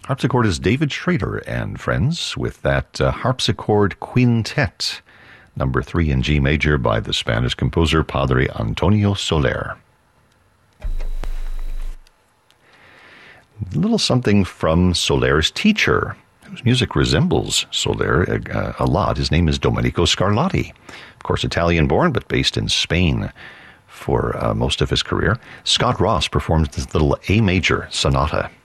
Harpsichord is David Schrader and friends with that harpsichord quintet, number 3 in G major by the Spanish composer Padre Antonio Soler. A little something from Soler's teacher, whose music resembles Soler a lot. His name is Domenico Scarlatti. Of course, Italian-born, but based in Spain for most of his career. Scott Ross performs this little A major sonata.